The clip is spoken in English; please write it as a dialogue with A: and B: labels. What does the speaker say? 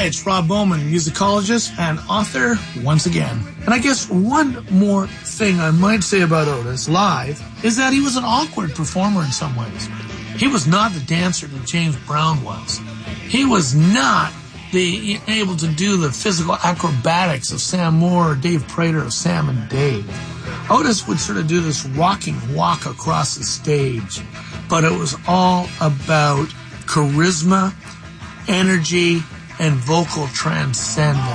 A: Hi, it's Rob Bowman, musicologist and author once again. And I guess one more thing I might say about Otis live is that he was an awkward performer in some ways. He was not the dancer that James Brown was. He was not able to do the physical acrobatics of Sam Moore or Dave Prater of Sam and Dave. Otis would sort of do this rocking walk across the stage, but it was all about charisma, energy, and vocal transcendence.